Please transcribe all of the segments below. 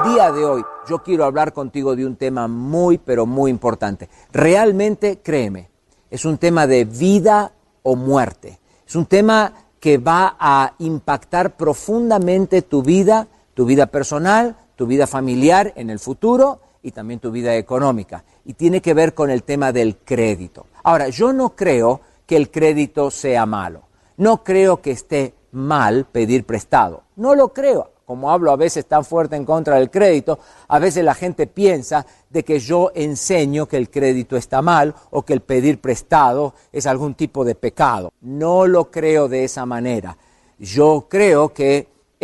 día de hoy yo quiero hablar contigo de un tema muy, pero muy importante. Realmente, créeme, es un tema de vida o muerte. Es un tema que va a impactar profundamente tu vida personal, tu vida familiar en el futuro y también tu vida económica. Y tiene que ver con el tema del crédito. Ahora, yo no creo que el crédito sea malo. No creo que esté mal pedir prestado. No lo creo. Como hablo a veces tan fuerte en contra del crédito, a veces la gente piensa de que yo enseño que el crédito está mal o que el pedir prestado es algún tipo de pecado. No lo creo de esa manera. Yo creo que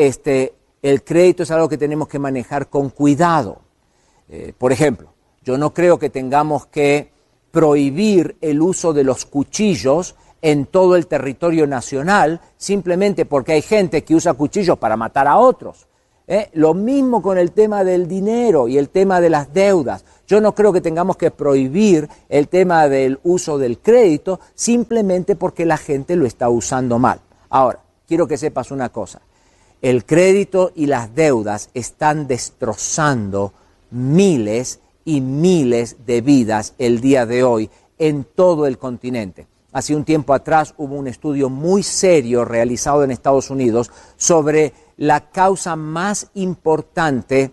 el crédito es algo que tenemos que manejar con cuidado. Por ejemplo, yo no creo que tengamos que prohibir el uso de los cuchillos en todo el territorio nacional, simplemente porque hay gente que usa cuchillos para matar a otros. Lo mismo con el tema del dinero y el tema de las deudas. Yo no creo que tengamos que prohibir el tema del uso del crédito simplemente porque la gente lo está usando mal. Ahora, quiero que sepas una cosa. El crédito y las deudas están destrozando miles y miles de vidas el día de hoy en todo el continente. Hace un tiempo atrás hubo un estudio muy serio realizado en Estados Unidos sobre la causa más importante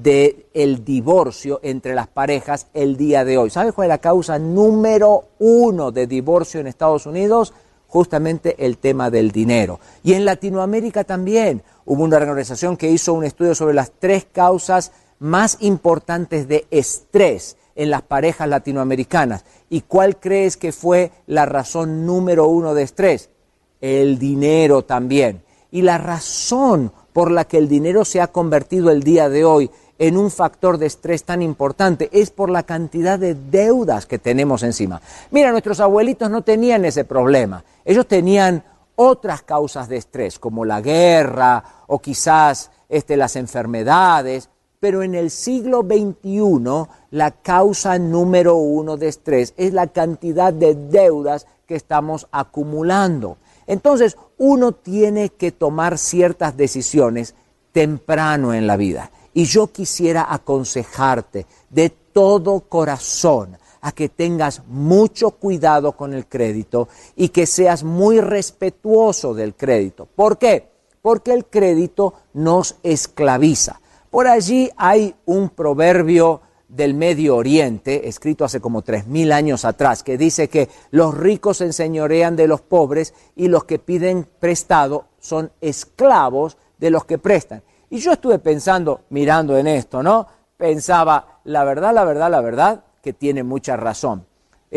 del divorcio entre las parejas el día de hoy. ¿Sabes cuál es la causa número 1 de divorcio en Estados Unidos? Justamente el tema del dinero. Y en Latinoamérica también hubo una organización que hizo un estudio sobre las 3 causas más importantes de estrés en las parejas latinoamericanas. ¿Y cuál crees que fue la razón número 1 de estrés? El dinero también. Y la razón por la que el dinero se ha convertido el día de hoy en un factor de estrés tan importante es por la cantidad de deudas que tenemos encima. Mira, nuestros abuelitos no tenían ese problema. Ellos tenían otras causas de estrés, como la guerra o quizás las enfermedades. Pero en el siglo XXI, la causa número 1 de estrés es la cantidad de deudas que estamos acumulando. Entonces, uno tiene que tomar ciertas decisiones temprano en la vida. Y yo quisiera aconsejarte de todo corazón a que tengas mucho cuidado con el crédito y que seas muy respetuoso del crédito. ¿Por qué? Porque el crédito nos esclaviza. Por allí hay un proverbio del Medio Oriente, escrito hace como 3000 años atrás, que dice que los ricos se enseñorean de los pobres y los que piden prestado son esclavos de los que prestan. Y yo estuve pensando, mirando en esto, ¿no? Pensaba, la verdad, que tiene mucha razón.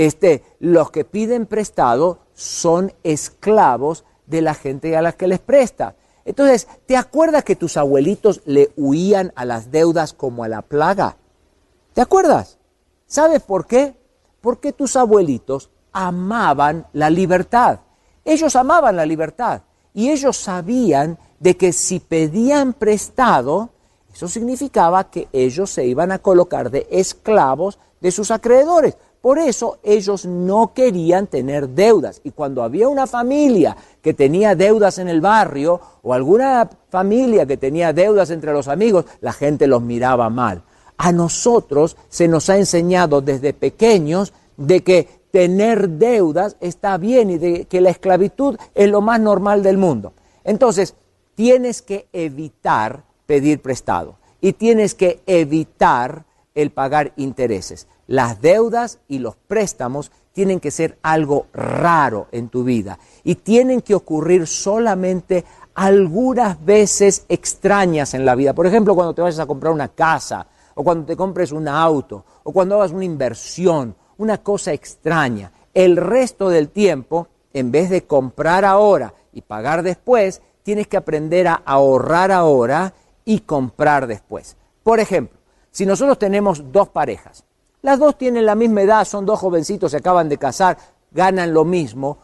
Los que piden prestado son esclavos de la gente a la que les presta. Entonces, ¿te acuerdas que tus abuelitos le huían a las deudas como a la plaga? ¿Te acuerdas? ¿Sabes por qué? Porque tus abuelitos amaban la libertad. Ellos amaban la libertad y ellos sabían de que si pedían prestado, eso significaba que ellos se iban a colocar de esclavos de sus acreedores. Por eso ellos no querían tener deudas. Y cuando había una familia que tenía deudas en el barrio o alguna familia que tenía deudas entre los amigos, la gente los miraba mal. A nosotros se nos ha enseñado desde pequeños de que tener deudas está bien y de que la esclavitud es lo más normal del mundo. Entonces, tienes que evitar pedir prestado y tienes que evitar el pagar intereses. Las deudas y los préstamos tienen que ser algo raro en tu vida y tienen que ocurrir solamente algunas veces extrañas en la vida. Por ejemplo, cuando te vayas a comprar una casa o cuando te compres un auto o cuando hagas una inversión, una cosa extraña. El resto del tiempo, en vez de comprar ahora y pagar después, tienes que aprender a ahorrar ahora y comprar después. Por ejemplo, si nosotros tenemos 2 parejas, las 2 tienen la misma edad, son 2 jovencitos, se acaban de casar, ganan lo mismo.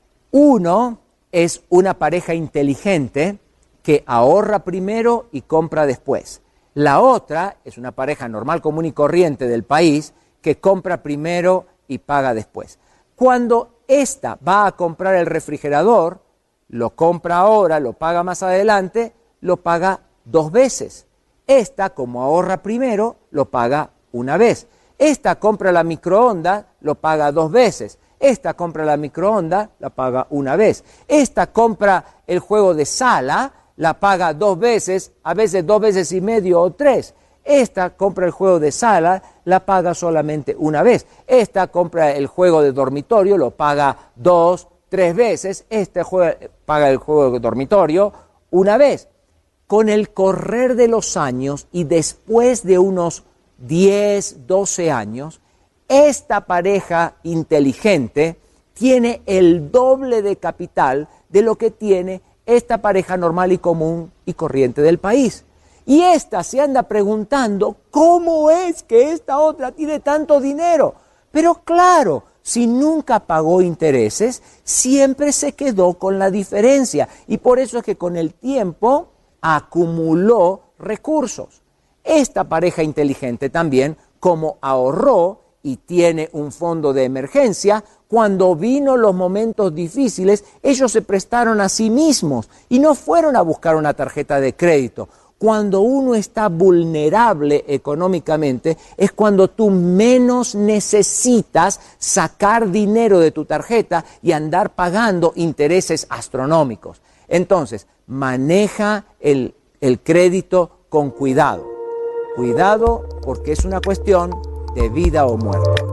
Uno es una pareja inteligente que ahorra primero y compra después. La otra es una pareja normal, común y corriente del país que compra primero y paga después. Cuando ésta va a comprar el refrigerador, lo compra ahora, lo paga más adelante, lo paga 2 veces. Esta, como ahorra primero, lo paga una vez. Esta compra la microondas, lo paga 2 veces. Esta compra la microondas, la paga una vez. Esta compra el juego de sala, la paga 2 veces, a veces 2 veces y medio o 3. Esta compra el juego de sala, la paga solamente una vez. Esta compra el juego de dormitorio, lo paga 2, 3 veces. Esta paga el juego de dormitorio una vez. Con el correr de los años y después de unos 10, 12 años, esta pareja inteligente tiene el doble de capital de lo que tiene esta pareja normal y común y corriente del país. Y esta se anda preguntando, ¿cómo es que esta otra tiene tanto dinero? Pero claro, si nunca pagó intereses, siempre se quedó con la diferencia. Y por eso es que con el tiempo acumuló recursos. Esta pareja inteligente también, como ahorró y tiene un fondo de emergencia, cuando vino los momentos difíciles, ellos se prestaron a sí mismos y no fueron a buscar una tarjeta de crédito. Cuando uno está vulnerable económicamente es cuando tú menos necesitas sacar dinero de tu tarjeta y andar pagando intereses astronómicos. Entonces, maneja el crédito con cuidado. Cuidado porque es una cuestión de vida o muerte.